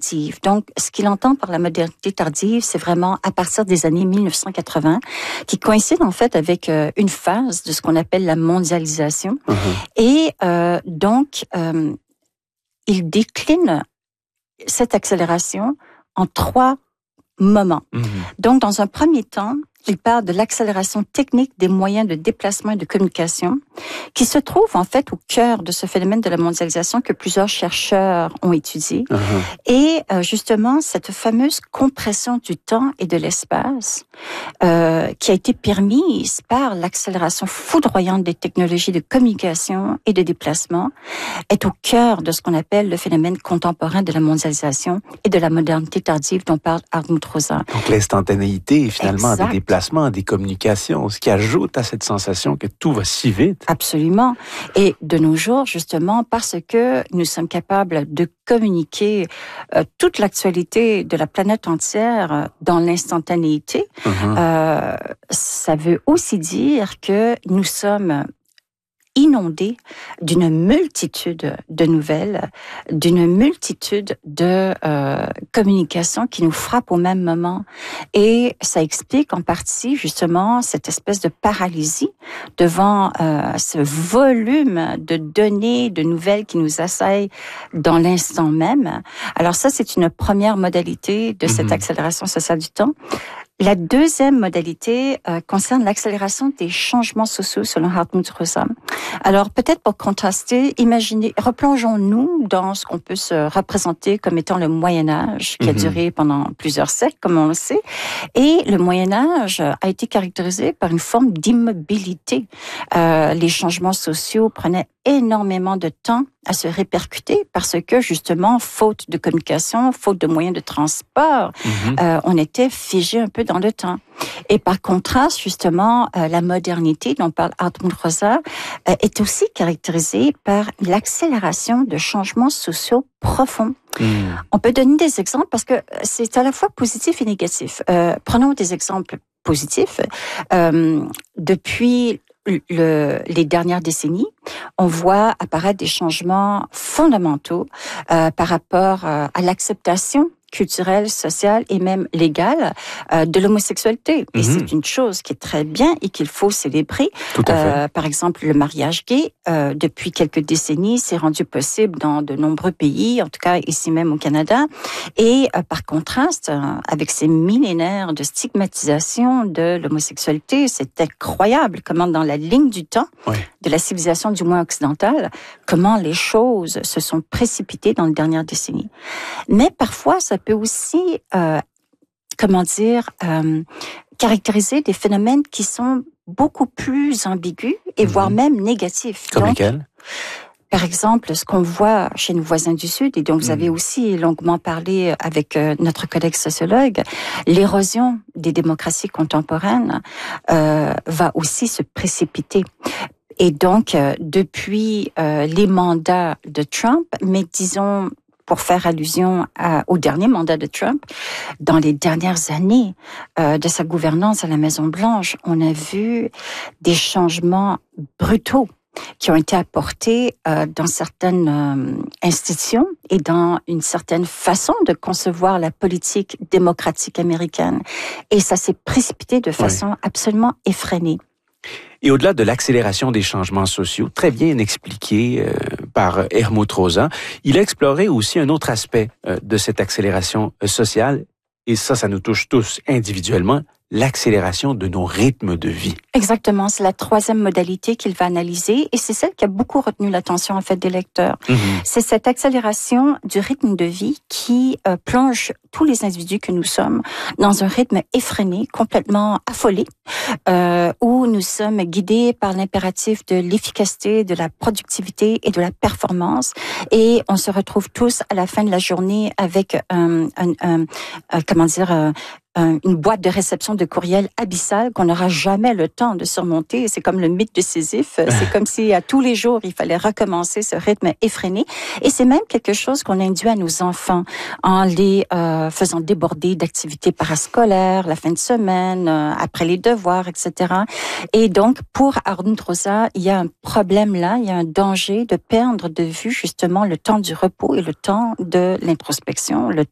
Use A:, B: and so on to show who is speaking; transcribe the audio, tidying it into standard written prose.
A: tardive. Donc, ce qu'il entend par la modernité tardive, c'est vraiment à partir des années 1980, qui coïncide en fait avec une phase de ce qu'on appelle la mondialisation. Et donc, il décline cette accélération en 3 moments. Donc, dans un premier temps, il parle de l'accélération technique des moyens de déplacement et de communication, qui se trouve en fait au cœur de ce phénomène de la mondialisation que plusieurs chercheurs ont étudié. Et justement, cette fameuse compression du temps et de l'espace qui a été permise par l'accélération foudroyante des technologies de communication et de déplacement est au cœur de ce qu'on appelle le phénomène contemporain de la mondialisation et de la modernité tardive dont parle Hartmut Rosa.
B: Donc l'instantanéité finalement des déplacements, des communications, ce qui ajoute à cette sensation que tout va si vite.
A: Absolument. Et de nos jours, justement, parce que nous sommes capables de communiquer toute l'actualité de la planète entière dans l'instantanéité, ça veut aussi dire que nous sommes inondés d'une multitude de nouvelles, d'une multitude de communications qui nous frappent au même moment. Et ça explique en partie justement cette espèce de paralysie devant ce volume de données, de nouvelles qui nous assaillent dans l'instant même. Alors ça, c'est une première modalité de cette accélération sociale du temps. La deuxième modalité concerne l'accélération des changements sociaux selon Hartmut Rosa. Alors peut-être pour contraster, replongeons-nous dans ce qu'on peut se représenter comme étant le Moyen-Âge, qui a duré pendant plusieurs siècles, comme on le sait. Et le Moyen-Âge a été caractérisé par une forme d'immobilité. Les changements sociaux prenaient énormément de temps à se répercuter parce que justement, faute de communication, faute de moyens de transport, on était figé un peu dans le temps. Et par contraste, justement, la modernité dont parle Hartmut Rosa est aussi caractérisée par l'accélération de changements sociaux profonds. On peut donner des exemples parce que c'est à la fois positif et négatif. Prenons des exemples positifs. Depuis les dernières décennies, on voit apparaître des changements fondamentaux par rapport à l'acceptation culturelle, sociale et même légale de l'homosexualité. Et c'est une chose qui est très bien et qu'il faut célébrer.
B: Tout à fait.
A: Par exemple, le mariage gay, depuis quelques décennies, c'est rendu possible dans de nombreux pays, en tout cas ici même au Canada. Et par contraste, avec ces millénaires de stigmatisation de l'homosexualité, c'est incroyable comment dans la ligne du temps de la civilisation du moins occidentale, comment les choses se sont précipitées dans les dernières décennies. Mais parfois, ça peut aussi, caractériser des phénomènes qui sont beaucoup plus ambigus et voire même négatifs.
B: Comme lesquels?
A: Par exemple, ce qu'on voit chez nos voisins du Sud, et dont vous avez aussi longuement parlé avec notre collègue sociologue, l'érosion des démocraties contemporaines va aussi se précipiter. Et donc, depuis les mandats de Trump, mais disons, pour faire allusion au dernier mandat de Trump, dans les dernières années de sa gouvernance à la Maison-Blanche, on a vu des changements brutaux qui ont été apportés dans certaines institutions et dans une certaine façon de concevoir la politique démocratique américaine. Et ça s'est précipité de façon absolument effrénée.
B: Et au-delà de l'accélération des changements sociaux, très bien expliqué par Hartmut Rosa, il a exploré aussi un autre aspect de cette accélération sociale, et ça nous touche tous individuellement, l'accélération de nos rythmes de vie.
A: Exactement, c'est la troisième modalité qu'il va analyser et c'est celle qui a beaucoup retenu l'attention en fait des lecteurs. C'est cette accélération du rythme de vie qui plonge tous les individus que nous sommes dans un rythme effréné, complètement affolé, où nous sommes guidés par l'impératif de l'efficacité, de la productivité et de la performance, et on se retrouve tous à la fin de la journée avec une boîte de réception de courriel abyssale qu'on n'aura jamais le temps de surmonter. C'est comme le mythe de Sisyphe. C'est comme si à tous les jours, il fallait recommencer ce rythme effréné. Et c'est même quelque chose qu'on induit à nos enfants en les faisant déborder d'activités parascolaires, la fin de semaine, après les devoirs, etc. Et donc, pour Hartmut Rosa, il y a un problème là, il y a un danger de perdre de vue justement le temps du repos et le temps de l'introspection, le